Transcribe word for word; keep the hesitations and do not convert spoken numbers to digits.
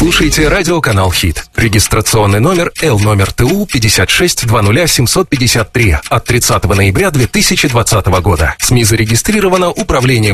слушаете радиоканал «Хит». Регистрационный номер Л номер ТУ пятьдесят шесть двадцать семьсот пятьдесят три от тридцатого ноября две тысячи двадцатого года. СМИ зарегистрировано Управлением